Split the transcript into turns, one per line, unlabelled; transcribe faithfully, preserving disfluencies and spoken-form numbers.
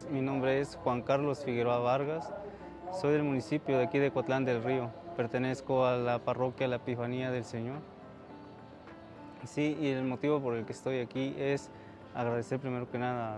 mi nombre es Juan Carlos Figueroa Vargas, soy del municipio de aquí de Coatlán del Río, pertenezco a la parroquia La Epifanía del Señor. Sí, y el motivo por el que estoy aquí es agradecer primero que nada